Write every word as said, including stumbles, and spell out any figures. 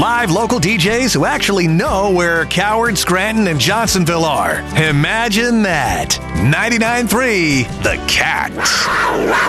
Five local D Js who actually know where Coward, Scranton, and Johnsonville are. Imagine that. ninety-nine point three The Cat.